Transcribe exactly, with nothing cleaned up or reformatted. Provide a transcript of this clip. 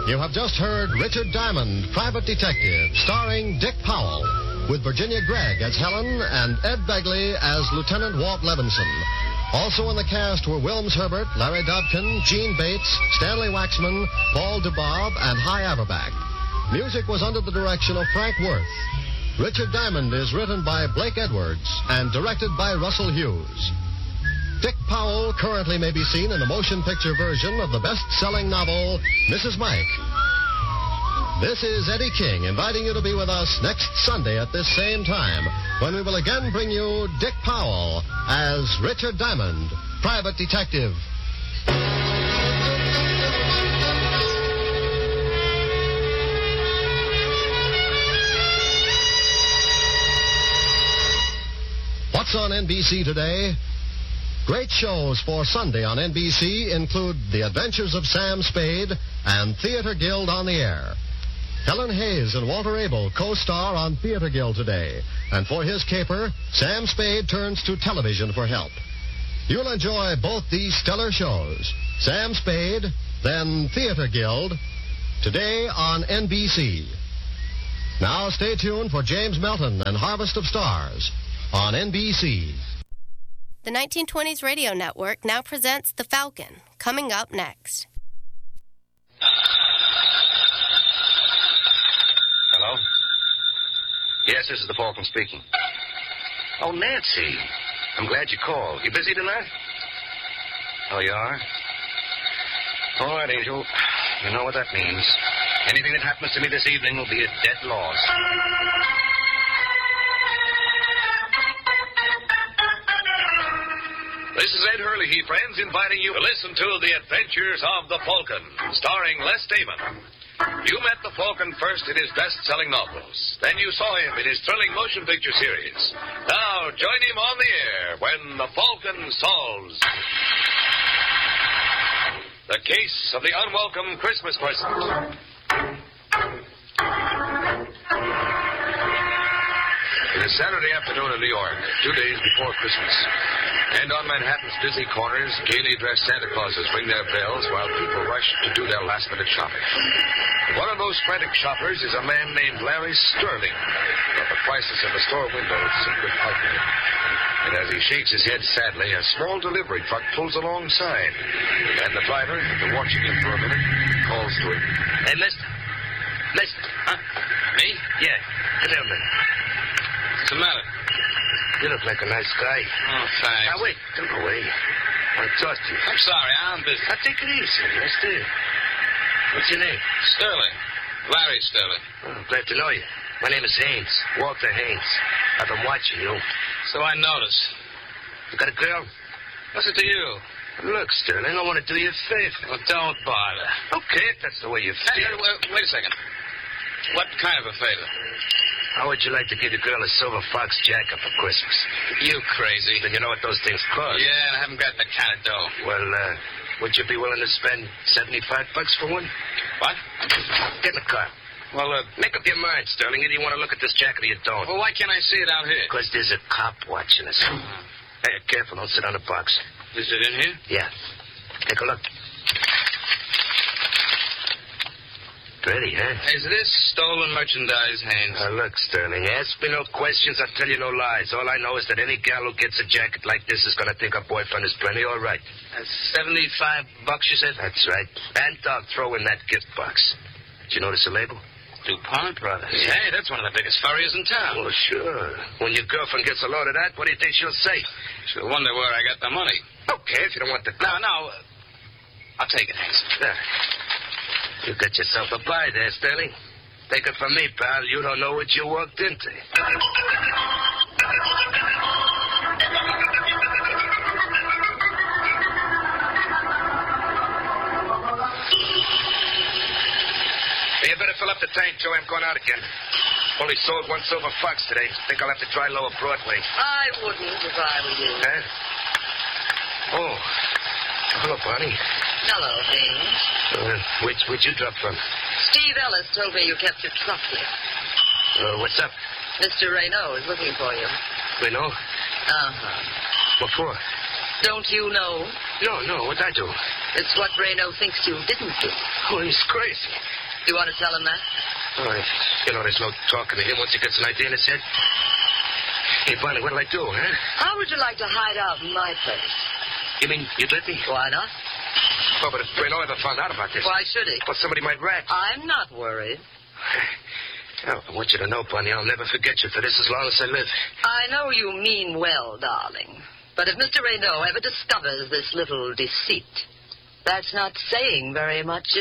You have just heard Richard Diamond, Private Detective, starring Dick Powell, with Virginia Gregg as Helen and Ed Begley as Lieutenant Walt Levinson. Also in the cast were Wilms Herbert, Larry Dobkin, Gene Bates, Stanley Waxman, Paul DeBob, and Hy Averback. Music was under the direction of Frank Worth. Richard Diamond is written by Blake Edwards and directed by Russell Hughes. Dick Powell currently may be seen in the motion picture version of the best-selling novel, Missus Mike. This is Eddie King inviting you to be with us next Sunday at this same time when we will again bring you Dick Powell as Richard Diamond, Private Detective. What's on N B C today? Great shows for Sunday on N B C include The Adventures of Sam Spade and Theater Guild on the Air. Helen Hayes and Walter Abel co-star on Theater Guild today. And for his caper, Sam Spade turns to television for help. You'll enjoy both these stellar shows, Sam Spade, then Theater Guild, today on N B C. Now stay tuned for James Melton and Harvest of Stars on N B C. The nineteen twenties Radio Network now presents The Falcon, coming up next. Hello? Yes, this is the Falcon speaking. Oh, Nancy. I'm glad you called. You busy tonight? Oh, you are? All right, Angel. You know what that means. Anything that happens to me this evening will be a dead loss. This is Ed Hurley, friends, inviting you to listen to The Adventures of the Falcon, starring Les Damon. You met the Falcon first in his best-selling novels. Then you saw him in his thrilling motion picture series. Now, join him on the air when the Falcon solves the case of the unwelcome Christmas present. It is Saturday afternoon in New York, two days before Christmas. And on Manhattan's busy corners, gaily dressed Santa Clauses ring their bells while people rush to do their last-minute shopping. One of those frantic shoppers is a man named Larry Sterling, but the prices in the store windows seem to puzzle him. And as he shakes his head sadly, a small delivery truck pulls alongside. And the driver, after watching him for a minute, calls to him. Hey, mister. Mister. Huh? Me? Yeah. Come here a minute. What's the matter? You look like a nice guy. Oh, thanks. Now, wait. Don't go away. I want to talk to you. I'm sorry. I'm busy. Now, take it easy, mister. What's your name? Sterling. Larry Sterling. Oh, glad to know you. My name is Haynes. Walter Haynes. I've been watching you. So I notice. You got a girl? What's it to you? Look, Sterling, I want to do you a favor. Well, don't bother. Okay, if that's the way you feel. Hey, wait, wait a second. What kind of a favor? How would you like to give your girl a silver fox jacket for Christmas? You crazy. Then you know what those things cost. Yeah, and I haven't got that kind of dough. Well, uh, would you be willing to spend seventy-five bucks for one? What? Get in the car. Well, uh... Make up your mind, Sterling. Either you want to look at this jacket or you don't. Well, why can't I see it out here? Because there's a cop watching us. Uh-huh. Hey, careful. Don't sit on the box. Is it in here? Yeah. Take a look. Pretty, huh? Is this stolen merchandise, Haynes? Uh, look, Sterling, ask me no questions, I'll tell you no lies. All I know is that any gal who gets a jacket like this is going to think her boyfriend is plenty all right. Uh, seventy-five bucks, you said? That's right. And I'll throw in that gift box. Did you notice the label? DuPont Brothers. Yeah. Hey, that's one of the biggest furriers in town. Well, sure. When your girlfriend gets a load of that, what do you think she'll say? She'll wonder where I got the money. Okay, if you don't want the... No, no. Uh, I'll take it, Haynes. There. You got yourself a buy there, Sterling. Take it from me, pal. You don't know what you walked into. Hey, you better fill up the tank, Joe. I'm going out again. Only sold one silver fox today. Think I'll have to try lower Broadway. I wouldn't if I were you. Huh? Oh. Hello, Bonnie. Hello, Haynes. Uh, which, where'd you drop from? Steve Ellis told me you kept your truck here. Uh, what's up? Mister Raynaud is looking for you. Raynaud? Uh-huh. What for? Don't you know? No, no. What'd I do? It's what Reno thinks you didn't do. Oh, he's crazy. Do you want to tell him that? Oh, you know, there's no talking to him once he gets an idea in his head. Hey, Bonnie, what'll I do, huh? How would you like to hide out in my place? You mean you'd let me? Why not? Oh, but if Reno ever found out about this... Why should he? Well, somebody might rat. I'm not worried. Oh, I want you to know, Bonnie, I'll never forget you for this as long as I live. I know you mean well, darling. But if Mister Reno ever discovers this little deceit, that's not saying very much,